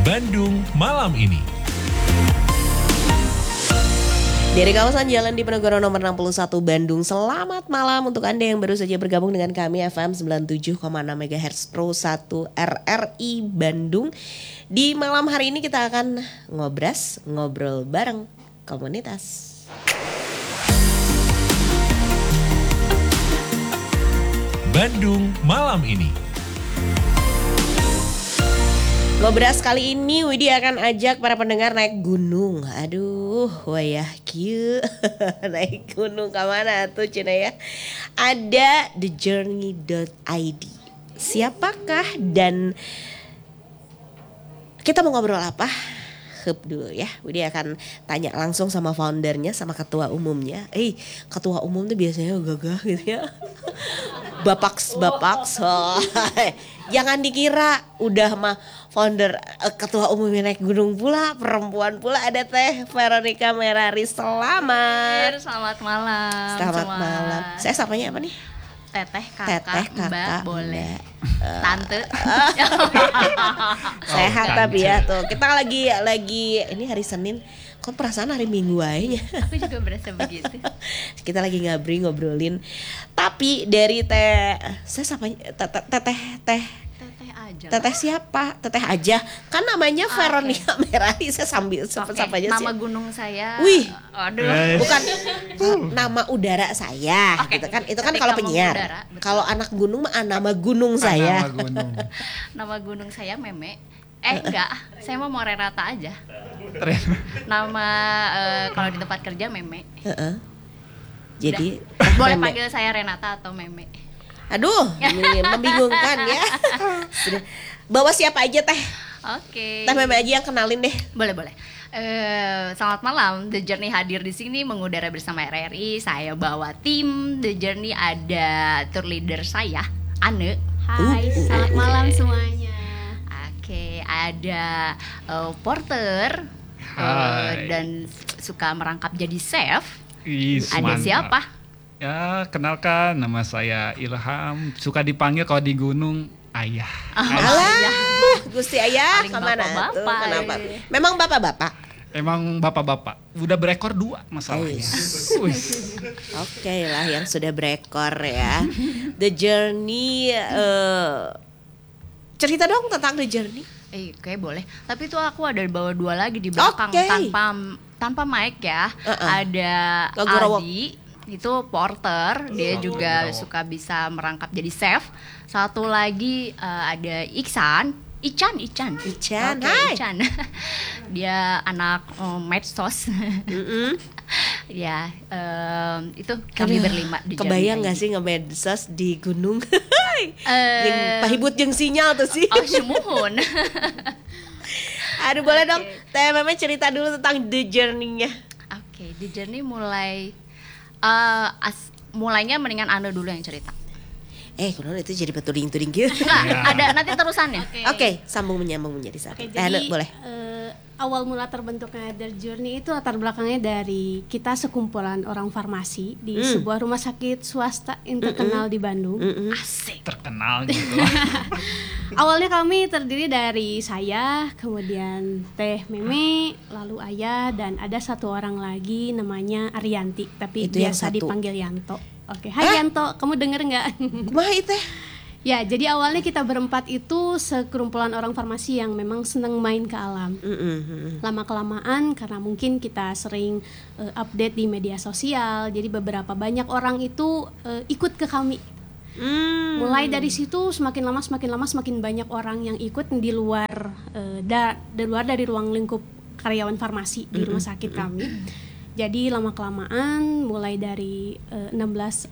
Bandung malam ini. Dari kawasan Jalan Diponegoro nomor 61 Bandung, selamat malam untuk Anda yang baru saja bergabung dengan kami FM 97,6 MHz Pro 1 RRI Bandung. Di malam hari ini kita akan ngobrol bareng komunitas. Bandung malam ini. Ngobras kali ini Widi akan ajak para pendengar naik gunung. Aduh, wayah kieu. Naik gunung ke mana tuh Cina ya? Ada thejourney.id. Siapakah dan kita mau ngobrol apa? Hup dulu ya. Widi akan tanya langsung sama foundernya, sama ketua umumnya. Ketua umum tuh biasanya gagah gitu ya. Bapak. Jangan dikira udah mah founder ketua umumnya naik gunung pula, perempuan pula, ada Teh Veronica Merari. Selamat malam. Selamat malam. Saya sapanya apa nih? Teteh, kakak, mbak, boleh. Tante. Sehat tapi ya tuh. Kita lagi ini hari Senin. Kok perasaan hari Minggu aja? Aku juga berasa begitu. Kita lagi ngobrolin. Tapi dari saya sapanya Teteh aja. Teteh siapa? Teteh aja. Kan namanya Veronica Merari. Saya sambil sapa aja sih. Nama gunung saya. Wih. Aduh. Bukan nama udara saya gitu kan. Itu kan kalau penyiar. Kalau anak gunung mah nama gunung saya. Nama gunung saya Meme. Enggak, saya mau Renata aja. Nama kalau di tempat kerja Meme. Jadi boleh panggil saya Renata atau Meme. Aduh, membingungkan ya. Sudah. Bawa siapa aja Teh? Oke. Teh Meme aja yang kenalin deh. Boleh. Selamat malam, The Journey hadir di sini mengudara bersama RRI. Saya bawa tim The Journey, ada tour leader saya, Ane. Hai, selamat malam semuanya. Oke, ada porter dan suka merangkap jadi chef. Ada mantap. siapa? Ya, kenalkan, nama saya Ilham. Suka dipanggil kalau di gunung Ayah. Alah, Gusti Ayah Paling kemana bapak-bapak. tuh? Kenapa? Memang bapak-bapak? Emang bapak-bapak. Udah berekor 2 masalahnya. Oke lah, yang sudah berekor ya. The Journey, cerita dong tentang The Journey. Oke, boleh. Tapi itu aku ada bawa 2 lagi di belakang tanpa mic ya. Ada Adi, itu porter, dia juga suka bisa merangkap jadi chef. Satu lagi ada Ican. Hai. Ican. Dia anak medsos. Ya, itu kami berlima di kebayang nggak sih nge-medsos di gunung? Yang pahibut yang sinyal tuh sih. Oh, syumuhun. Aduh, boleh dong Teh Meme cerita dulu tentang The Journey-nya. Oke, The Journey mulainya mendingan Anda dulu yang cerita. Kalau itu jadi tuding gitu. Enggak, ada nanti terusannya. Oke, sambung menyambung menjadi satu. Jadi boleh. Awal mula terbentuknya The Journey itu latar belakangnya dari kita sekumpulan orang farmasi di sebuah rumah sakit swasta yang terkenal di Bandung. Asik. Terkenal gitu. Awalnya kami terdiri dari saya, kemudian Teh Meme, lalu Ayah, dan ada satu orang lagi namanya Arianti, tapi Itu yang biasa satu. dipanggil Yanto. Oke, hai Yanto, kamu denger nggak? Kumaha Teh? Ya, jadi awalnya kita berempat itu sekerumpulan orang farmasi yang memang senang main ke alam. Lama-kelamaan karena mungkin kita sering update di media sosial, jadi beberapa banyak orang itu ikut ke kami. Mulai dari situ semakin lama semakin banyak orang yang ikut di luar dari ruang lingkup karyawan farmasi di rumah sakit kami. Jadi lama-kelamaan mulai dari 16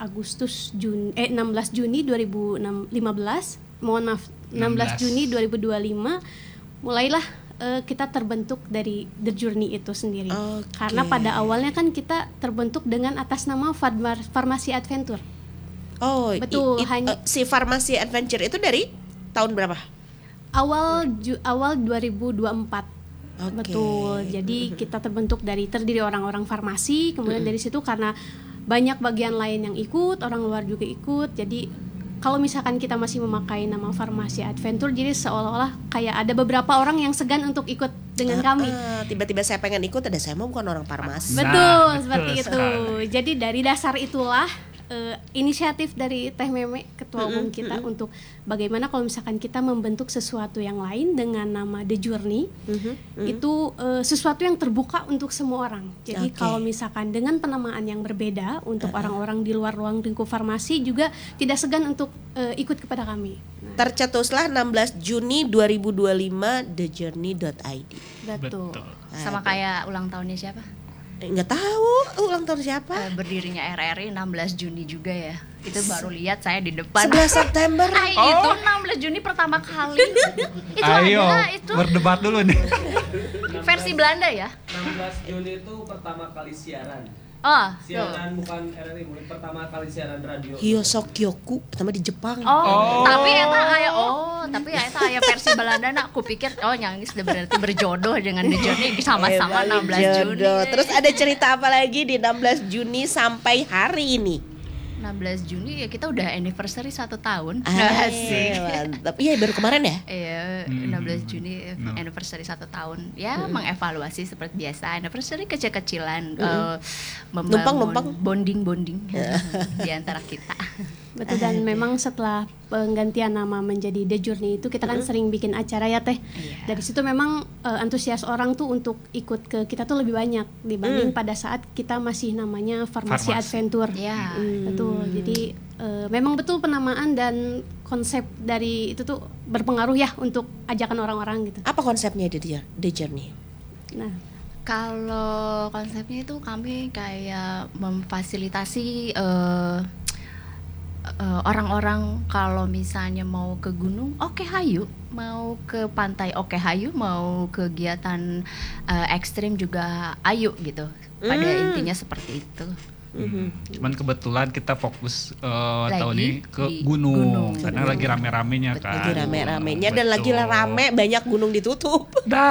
Juni 2015, mohon maaf 16 Juni 2025 mulailah kita terbentuk dari The Journey itu sendiri. Karena pada awalnya kan kita terbentuk dengan atas nama Farmasi Adventure. Oh, betul. Si Farmasi Adventure itu dari tahun berapa? Awal 2024. Betul. Jadi kita terdiri orang-orang farmasi, kemudian dari situ karena banyak bagian lain yang ikut, orang luar juga ikut. Jadi kalau misalkan kita masih memakai nama Farmasi Adventure, jadi seolah-olah kayak ada beberapa orang yang segan untuk ikut dengan kami. Tiba-tiba saya pengen ikut, ada saya mau bukan orang farmasi. Betul, seperti itu. Jadi dari dasar itulah inisiatif dari Teh Meme, ketua umum kita, untuk bagaimana kalau misalkan kita membentuk sesuatu yang lain dengan nama The Journey, itu sesuatu yang terbuka untuk semua orang. Jadi kalau misalkan dengan penamaan yang berbeda untuk orang-orang di luar ruang lingkup farmasi juga tidak segan untuk ikut kepada kami. Tercetuslah 16 Juni 2025 thejourney.id. Betul. Sama kayak ulang tahunnya siapa? Nggak tahu ulang tahun siapa. Berdirinya RRI 16 Juni juga ya. Itu baru lihat saya di depan. 11 September. Itu 16 Juni pertama kali. Itu Ayo, ada itu berdebat dulu nih. versi Belanda ya. 16 Juni itu pertama kali siaran. Oh, Siaran bukan RRI, pertama kali siaran radio. Hyosokyoku pertama di Jepang. Tapi eta aya versi Belanda nak kupikir yang ini sudah berarti berjodoh dengan The Journey sama-sama 16 Juni. Terus ada cerita apa lagi di 16 Juni sampai hari ini? 16 Juni ya kita udah anniversary 1 tahun. Asik, mantap. Iya baru kemarin ya? Iya, 16 Juni anniversary 1 tahun. Ya mengevaluasi seperti biasa, anniversary kecil-kecilan, Numpang. bonding di antara kita. Betul, dan memang setelah penggantian nama menjadi The Journey itu kita kan sering bikin acara ya Teh. Dari situ memang antusias orang tuh untuk ikut ke kita tuh lebih banyak dibanding pada saat kita masih namanya Farmasi Adventure. Iya. Betul. Jadi memang betul penamaan dan konsep dari itu tuh berpengaruh ya untuk ajakan orang-orang gitu. Apa konsepnya The Journey? Nah, kalau konsepnya itu kami kayak memfasilitasi orang-orang kalau misalnya mau ke gunung, oke hayu, mau ke pantai, oke hayu, mau kegiatan ekstrim juga ayo gitu. Pada intinya seperti itu. Cuman kebetulan kita fokus tahun Lagi ini ke di gunung karena lagi rame-ramenya kan. Lagi rame-ramenya dan lagi Betul. rame banyak gunung ditutup.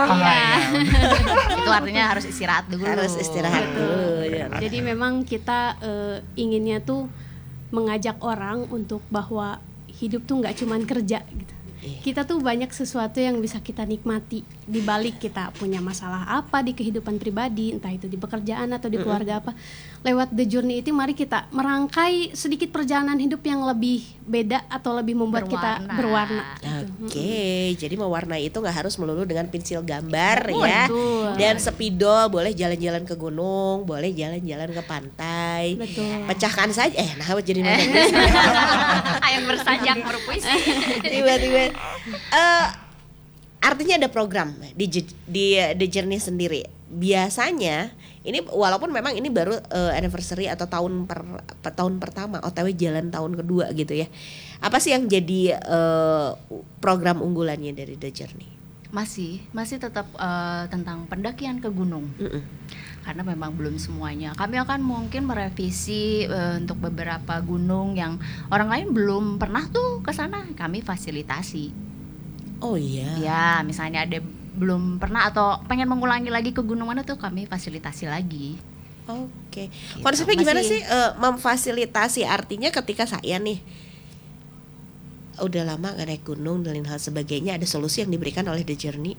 Itu artinya harus istirahat dulu. Harus istirahat dulu. Ya. jadi memang kita inginnya tuh mengajak orang untuk bahwa hidup tuh nggak cuman kerja gitu. Kita tuh banyak sesuatu yang bisa kita nikmati di balik kita punya masalah apa di kehidupan pribadi, entah itu di pekerjaan atau di keluarga apa. Lewat The Journey itu mari kita merangkai sedikit perjalanan hidup yang lebih beda atau lebih membuat kita berwarna. Oke, jadi mewarnai itu nggak harus melulu dengan pensil gambar ya. Betul. Dan spidol, boleh jalan-jalan ke gunung, boleh jalan-jalan ke pantai. Betul. Pecahkan saja. Nah jadi mana? Ayam bersajak berpuisi. Tiba-tiba. Artinya ada program di The Journey sendiri. Biasanya ini walaupun memang ini baru anniversary atau tahun pertama, OTW jalan tahun kedua gitu ya. Apa sih yang jadi program unggulannya dari The Journey? Masih tetap tentang pendakian ke gunung. Karena memang belum semuanya. Kami akan mungkin merevisi untuk beberapa gunung yang orang lain belum pernah tuh ke sana, kami fasilitasi. Oh iya. Ya, misalnya ada belum pernah atau pengen mengulangi lagi ke gunung mana tuh kami fasilitasi lagi. Oke. Gitu. Konsepnya gimana sih memfasilitasi? Artinya ketika saya nih udah lama gak naik gunung dan lain hal sebagainya, ada solusi yang diberikan oleh The Journey?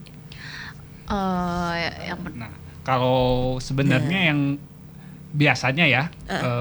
Nah, kalau sebenarnya yang biasanya ya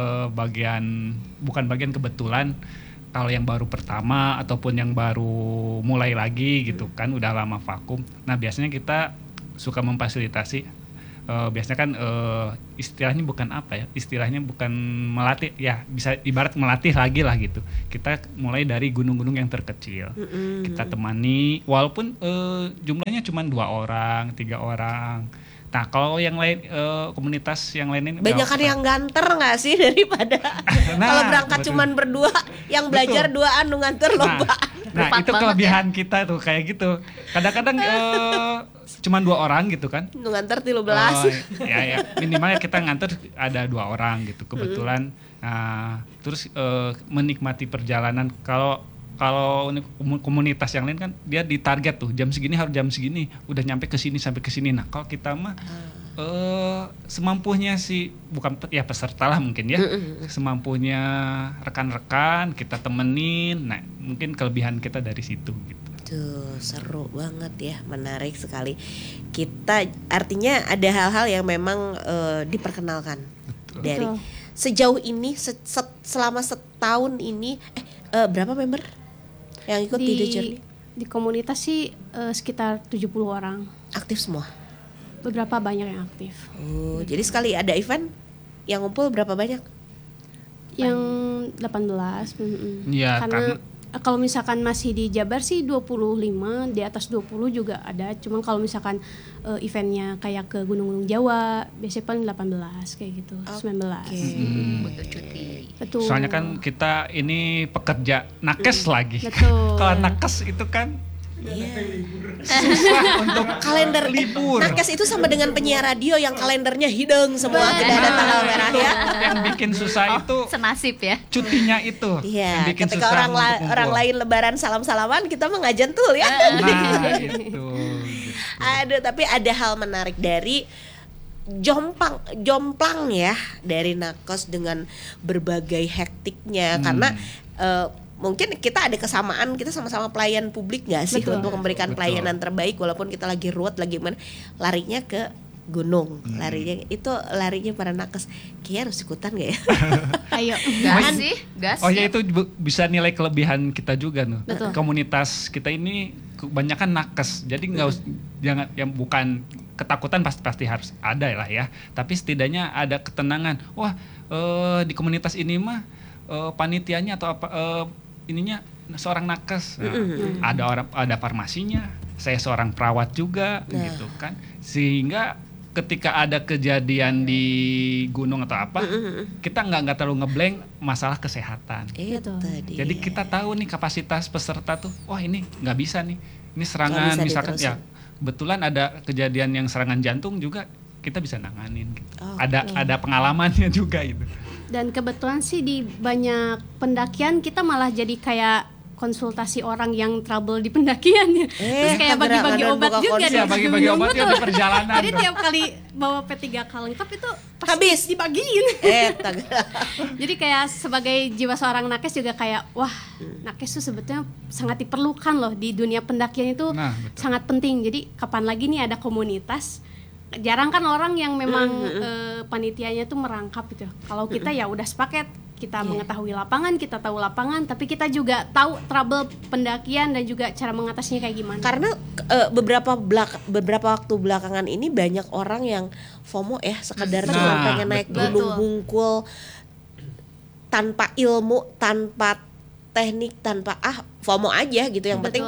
bukan bagian kebetulan, kalau yang baru pertama ataupun yang baru mulai lagi gitu kan udah lama vakum. Nah biasanya kita suka memfasilitasi. Biasanya kan istilahnya bukan apa ya? Istilahnya bukan melatih ya, bisa ibarat melatih lagi lah gitu. Kita mulai dari gunung-gunung yang terkecil. Kita temani walaupun jumlahnya cuma 2 orang, 3 orang. Nah kalau yang lain komunitas yang lain ini banyak kan yang ganter nggak sih daripada kalau berangkat cuman berdua, yang belajar duaan nu nganter lomba. Nah itu kelebihan kita tuh kayak gitu. Kadang-kadang cuman 2 orang gitu kan. Nu nganter 13. Ya minimalnya kita nganter ada 2 orang gitu kebetulan. Nah terus menikmati perjalanan. Kalau komunitas yang lain kan dia ditarget tuh jam segini harus jam segini udah nyampe ke sini sampai ke sini. Nah kalau kita mah semampunya si bukan ya peserta lah mungkin ya, semampunya rekan-rekan kita temenin. Nah mungkin kelebihan kita dari situ gitu. Tuh seru banget ya, menarik sekali. Kita artinya ada hal-hal yang memang diperkenalkan. Betul. Dari sejauh ini selama setahun ini berapa member yang ikut di The Journey? Di komunitas sih sekitar 70 orang. Aktif semua? Beberapa banyak yang aktif. Oh, jadi sekali ada event yang ngumpul berapa banyak? Yang 18. Iya, karena kalau misalkan masih di Jabar sih 25, di atas 20 juga ada. Cuma kalau misalkan eventnya kayak ke gunung-gunung Jawa, biasanya paling 18 kayak gitu, 19. Butuh cuti. Betul. Soalnya kan kita ini pekerja nakes lagi. Betul. Kalau nakes itu kan susah untuk kalender libur. Nakes itu sama dengan penyiar radio yang kalendernya hidung semua, tidak ada tanggal merah ya. Yang bikin susah itu Senasib ya. cutinya itu. Iya, yang bikin ketika susah orang untuk kumpul. orang lain lebaran salam-salaman, kita mah ngajentul ya. Nah, gitu. Aduh, tapi ada hal menarik dari jomplang ya dari nakes dengan berbagai hektiknya karena mungkin kita ada kesamaan, kita sama-sama pelayan publik nggak sih? Betul. Untuk memberikan pelayanan terbaik walaupun kita lagi ruwet lagi mana, larinya ke gunung, larinya para nakes. Kayaknya harus ikutan nggak ya? Ayo. Gas. Oh ya itu bisa nilai kelebihan kita juga tuh. Betul. Komunitas kita ini kebanyakan nakes. Jadi jangan yang bukan ketakutan pasti harus ada lah ya. Tapi setidaknya ada ketenangan. Wah, di komunitas ini mah panitianya atau apa ininya seorang nakes. Nah, ada farmasinya. Saya seorang perawat juga gitu kan. Sehingga ketika ada kejadian di gunung atau apa, kita nggak terlalu ngeblank masalah kesehatan. Itu tadi. Jadi kita tahu nih kapasitas peserta tuh, wah ini nggak bisa nih, ini serangan bisa misalkan diterusin. ya, kebetulan ada kejadian yang serangan jantung juga kita bisa nanganin. Gitu. Ada pengalamannya juga gitu. Dan kebetulan sih di banyak pendakian kita malah jadi kayak konsultasi orang yang trouble di pendakian ya. Terus kayak bagi-bagi obat juga Ya, bagi-bagi obatnya di perjalanan. Jadi tiap kali bawa P3K lengkap itu Habis. dibagiin. Taga. Jadi kayak sebagai jiwa seorang nakes juga kayak wah, nakes itu sebetulnya sangat diperlukan loh di dunia pendakian itu. Nah, betul. Sangat penting. Jadi kapan lagi nih ada komunitas, jarang kan orang yang memang panitianya tuh merangkap gitu. Kalau kita ya udah sepaket, kita mengetahui lapangan, kita tahu lapangan, tapi kita juga tahu trouble pendakian dan juga cara mengatasinya kayak gimana. Karena beberapa waktu belakangan ini banyak orang yang FOMO ya, sekedar cuma pengen naik gunung hungkul tanpa ilmu, tanpa teknik, tanpa FOMO aja gitu. Yang penting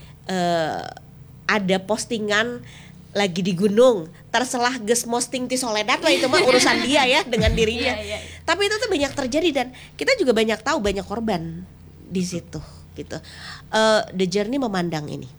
ada postingan lagi di gunung, terselah geus posting ti soledad lah, itu mah urusan dia ya dengan dirinya. Tapi itu tuh banyak terjadi dan kita juga banyak tahu banyak korban di situ gitu. The Journey memandang ini.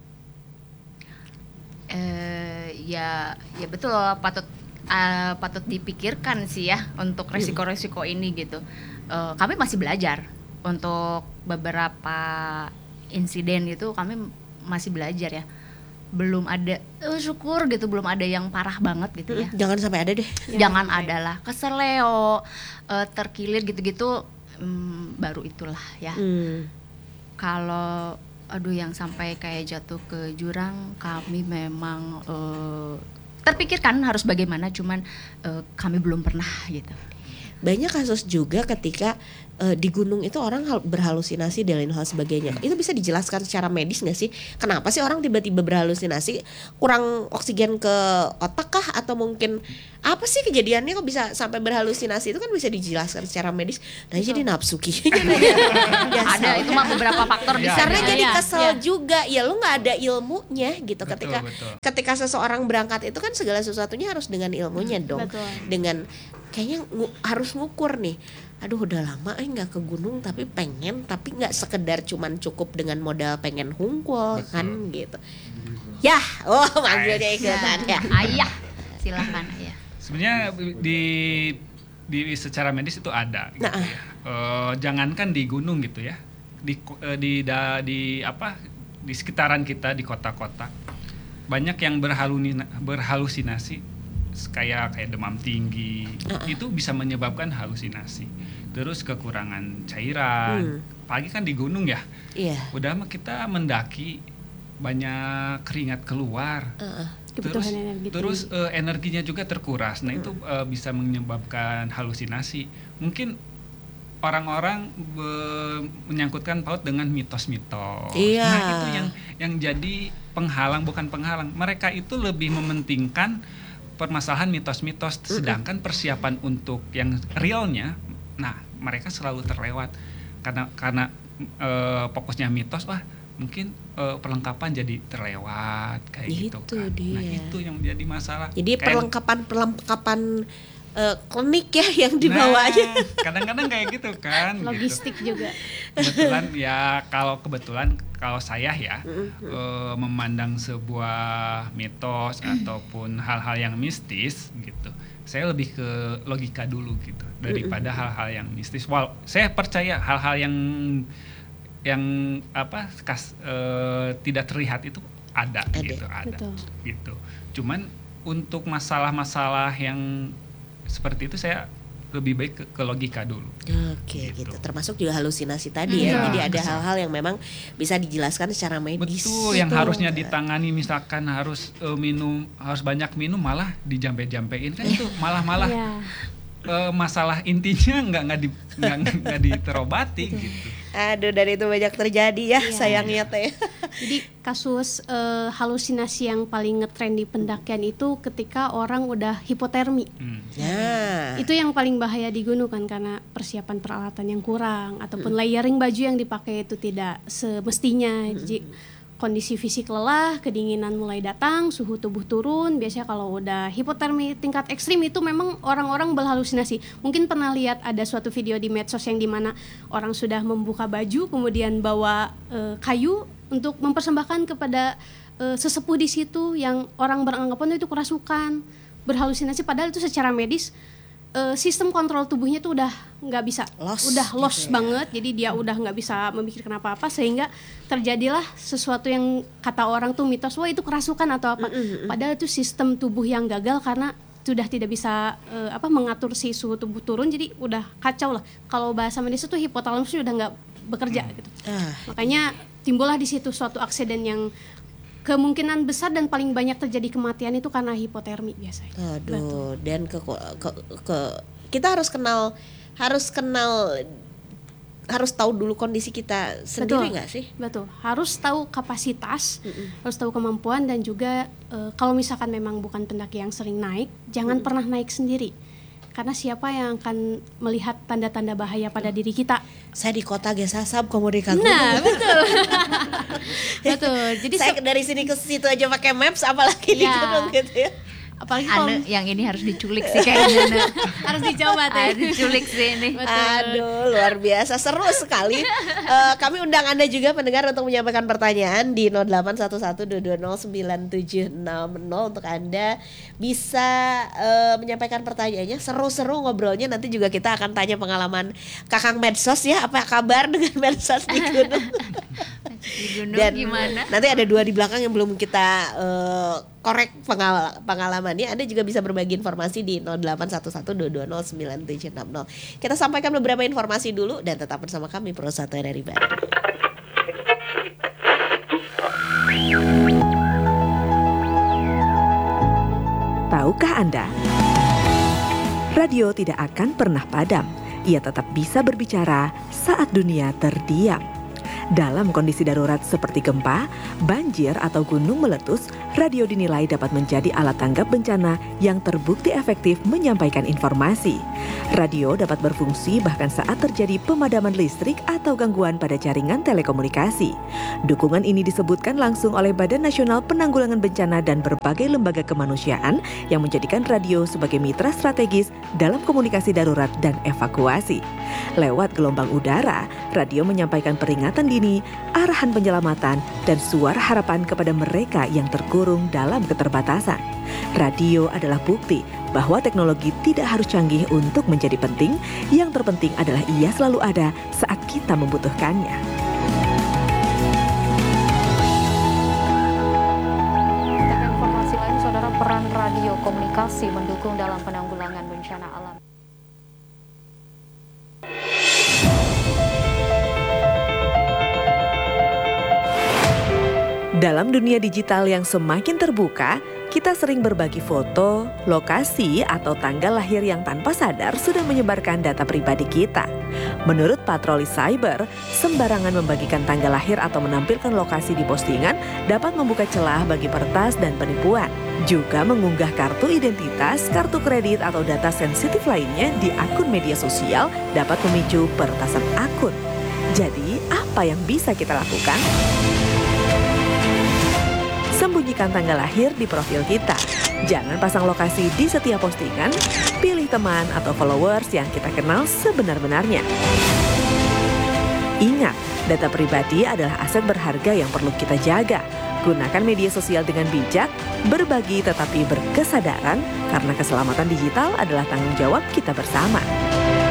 Ya betul, patut dipikirkan sih ya untuk resiko-resiko ini gitu. Kami masih belajar untuk beberapa insiden itu, kami masih belajar ya. Belum ada, syukur gitu, belum ada yang parah banget gitu ya. Jangan sampai ada deh. Jangan ada lah, keseleo, terkilir gitu-gitu, baru itulah ya. Kalau yang sampai kayak jatuh ke jurang, kami memang terpikirkan harus bagaimana, cuman kami belum pernah gitu. Banyak kasus juga ketika di gunung itu orang berhalusinasi dan lain hal sebagainya. Itu bisa dijelaskan secara medis nggak sih? Kenapa sih orang tiba-tiba berhalusinasi? Kurang oksigen ke otak kah? Atau mungkin apa sih kejadiannya kok bisa sampai berhalusinasi? Itu kan bisa dijelaskan secara medis. Nah jadi nafsu kayaknya. Ada itu mah beberapa faktor bisa. Karena jadi kesel juga. Ya lu nggak ada ilmunya gitu. Ketika seseorang berangkat itu kan segala sesuatunya harus dengan ilmunya dong. Betul. Dengan kayaknya harus ngukur nih. Aduh udah lama nggak ke gunung tapi nggak sekedar cuman cukup dengan modal pengen hungkul kan gitu. Ya, manggilnya ikutan ya. Ayah, silakan ayah. Sebenarnya di secara medis itu ada gitu ya. Jangankan di gunung gitu ya. Di sekitaran kita di kota-kota banyak yang berhalusinasi kayak demam tinggi, itu bisa menyebabkan halusinasi. Terus kekurangan cairan, apalagi kan di gunung ya, udah kita mendaki banyak keringat keluar, terus energinya juga terkuras. Nah itu bisa menyebabkan halusinasi. Mungkin orang-orang menyangkutkan paut dengan mitos-mitos. Nah itu yang jadi penghalang, bukan penghalang. Mereka itu lebih mementingkan permasalahan mitos-mitos, sedangkan persiapan untuk yang realnya, nah mereka selalu terlewat karena fokusnya mitos. Wah mungkin perlengkapan jadi terlewat kayak gitu kan. Nah itu yang menjadi masalah. Jadi perlengkapan klinik ya yang dibawanya. Kadang-kadang kayak gitu kan. Logistik gitu. Juga. Kebetulan kalau saya ya memandang sebuah mitos ataupun hal-hal yang mistis gitu, saya lebih ke logika dulu gitu daripada hal-hal yang mistis. Saya percaya hal-hal yang tidak terlihat itu ada. Gitu, ada gitu. Cuman untuk masalah-masalah yang seperti itu saya lebih baik ke logika dulu. Oke, gitu. Termasuk juga halusinasi tadi ya. Jadi ada hal-hal yang memang bisa dijelaskan secara medis. Betul, yang harusnya ditangani misalkan harus banyak minum malah dijampe-jampein kan itu malah masalah intinya nggak diterobati gitu. Aduh, dan itu banyak terjadi ya sayangnya teh. Jadi kasus halusinasi yang paling ngetren di pendakian itu ketika orang udah hipotermi. Itu yang paling bahaya di gunung kan, karena persiapan peralatan yang kurang ataupun layering baju yang dipakai itu tidak semestinya. Jadi kondisi fisik lelah, kedinginan mulai datang, suhu tubuh turun. Biasanya kalau udah hipotermi tingkat ekstrim itu memang orang-orang berhalusinasi. Mungkin pernah lihat ada suatu video di medsos yang dimana orang sudah membuka baju kemudian bawa kayu untuk mempersembahkan kepada sesepuh di situ yang orang beranggapan itu kerasukan, berhalusinasi, padahal itu secara medis sistem kontrol tubuhnya tuh udah nggak bisa, lost banget. Jadi dia udah nggak bisa memikirkan apa-apa, sehingga terjadilah sesuatu yang kata orang tuh mitos, wah itu kerasukan atau apa. Padahal itu sistem tubuh yang gagal karena sudah tidak bisa mengatur si suhu tubuh turun, jadi udah kacau lah. Kalau bahasa medis itu hipotalamusnya udah nggak bekerja gitu. Makanya timbullah di situ suatu aksiden yang kemungkinan besar dan paling banyak terjadi kematian itu karena hipotermi biasanya. Aduh, dan kita harus tahu dulu kondisi kita sendiri nggak sih? Betul, harus tahu kapasitas, harus tahu kemampuan, dan juga kalau misalkan memang bukan pendaki yang sering naik, jangan pernah naik sendiri. Karena siapa yang akan melihat tanda-tanda bahaya pada diri kita? Saya di kota Gesasab, kamu di Kagungan. Nah, betul. Betul. Jadi saya dari sini ke situ aja pakai maps, apalagi di gunung gitu ya. Apalagi yang ini harus diculik sih kayaknya. Harus dicoba tuh. Diculik sih ini. Betul. Aduh, luar biasa, seru sekali. Kami undang Anda juga pendengar untuk menyampaikan pertanyaan di 0811220976 untuk Anda bisa menyampaikan pertanyaannya. Seru-seru ngobrolnya. Nanti juga kita akan tanya pengalaman Kakang Medsos ya, apa kabar dengan Medsos di gunung. Dan gimana? Nanti ada dua di belakang yang belum kita korek pengalamannya. Anda juga bisa berbagi informasi di 0811220976. Kita sampaikan beberapa informasi dulu dan tetap bersama kami Pro 1 RRI Bandung. Tahukah Anda? Radio tidak akan pernah padam. Ia tetap bisa berbicara saat dunia terdiam. Dalam kondisi darurat seperti gempa, banjir, atau gunung meletus, radio dinilai dapat menjadi alat tanggap bencana yang terbukti efektif menyampaikan informasi. Radio dapat berfungsi bahkan saat terjadi pemadaman listrik atau gangguan pada jaringan telekomunikasi. Dukungan ini disebutkan langsung oleh Badan Nasional Penanggulangan Bencana dan berbagai lembaga kemanusiaan yang menjadikan radio sebagai mitra strategis dalam komunikasi darurat dan evakuasi. Lewat gelombang udara, radio menyampaikan peringatan dini, arahan penyelamatan, dan suara harapan kepada mereka yang terkurung dalam keterbatasan. Radio adalah bukti bahwa teknologi tidak harus canggih untuk menjadi penting. Yang terpenting adalah ia selalu ada saat kita membutuhkannya. Informasi lain, saudara peran radio komunikasi mendukung dalam penanggulangan bencana alam. Dalam dunia digital yang semakin terbuka, kita sering berbagi foto, lokasi, atau tanggal lahir yang tanpa sadar sudah menyebarkan data pribadi kita. Menurut patroli cyber, sembarangan membagikan tanggal lahir atau menampilkan lokasi di postingan dapat membuka celah bagi peretas dan penipuan. Juga mengunggah kartu identitas, kartu kredit, atau data sensitif lainnya di akun media sosial dapat memicu peretasan akun. Jadi, apa yang bisa kita lakukan? Sembunyikan tanggal lahir di profil kita. Jangan pasang lokasi di setiap postingan. Pilih teman atau followers yang kita kenal sebenar-benarnya. Ingat, data pribadi adalah aset berharga yang perlu kita jaga. Gunakan media sosial dengan bijak, berbagi tetapi berkesadaran, karena keselamatan digital adalah tanggung jawab kita bersama.